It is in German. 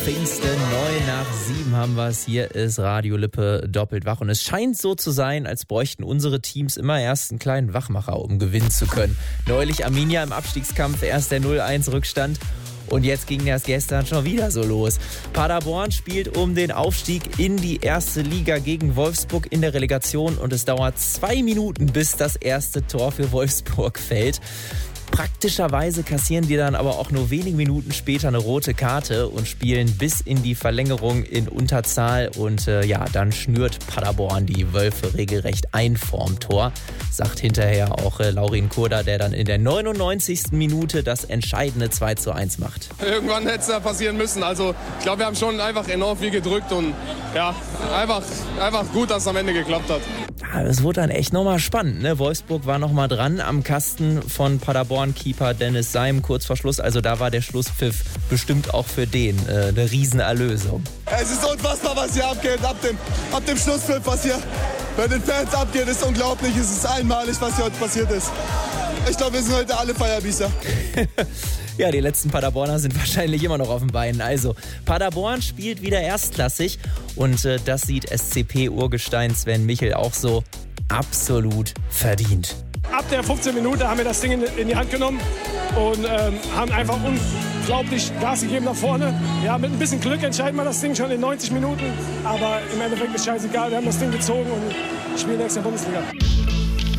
Pfingsten 9:07 haben wir es. Hier ist Radio Lippe doppelt wach. Und es scheint so zu sein, als bräuchten unsere Teams immer erst einen kleinen Wachmacher, um gewinnen zu können. Neulich Arminia im Abstiegskampf, erst der 0-1-Rückstand. Und jetzt ging das gestern schon wieder so los. Paderborn spielt um den Aufstieg in die erste Liga gegen Wolfsburg in der Relegation. Und es dauert 2 Minuten, bis das erste Tor für Wolfsburg fällt. Praktischerweise kassieren die dann aber auch nur wenige Minuten später eine rote Karte und spielen bis in die Verlängerung in Unterzahl. Und dann schnürt Paderborn die Wölfe regelrecht ein vorm Tor, sagt hinterher auch Laurin Kurda, der dann in der 99. Minute das entscheidende 2:1 macht. Irgendwann hätte es da passieren müssen. Also ich glaube, wir haben schon einfach enorm viel gedrückt und ja, einfach gut, dass es am Ende geklappt hat. Ja, es wurde dann echt nochmal spannend, ne? Wolfsburg war nochmal dran am Kasten von Paderborn-Keeper Dennis Seim kurz vor Schluss. Also da war der Schlusspfiff bestimmt auch für den eine Riesenerlösung. Es ist unfassbar, was hier abgeht. Ab dem Schlusspfiff, was hier bei den Fans abgeht, ist unglaublich. Es ist einmalig, was hier heute passiert ist. Ich glaube, wir sind heute alle Feierbießer. Ja, die letzten Paderborner sind wahrscheinlich immer noch auf den Beinen. Also, Paderborn spielt wieder erstklassig und das sieht SCP-Urgestein Sven Michel auch so absolut verdient. Ab der 15 Minute haben wir das Ding in die Hand genommen und haben einfach unglaublich Gas gegeben nach vorne. Ja, mit ein bisschen Glück entscheiden wir das Ding schon in 90 Minuten, aber im Endeffekt ist scheißegal. Wir haben das Ding gezogen und spielen nächste Bundesliga.